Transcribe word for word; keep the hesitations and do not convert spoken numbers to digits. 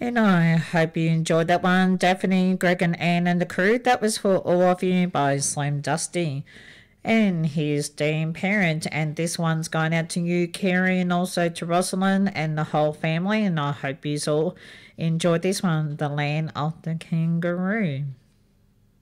And I hope you enjoyed that one. Daphne, Greg, and Anne and the crew. That was for all of you by Slim Dusty. And here's Dean Parent, and this one's going out to you, Kerry, and also to Rosalind and the whole family. And I hope you all enjoyed this one, The Land of the Kangaroo.